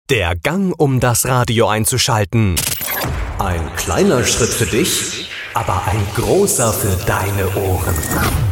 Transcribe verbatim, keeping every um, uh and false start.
Der Gang, um das Radio einzuschalten. Ein kleiner Schritt für dich, aber ein großer für deine Ohren.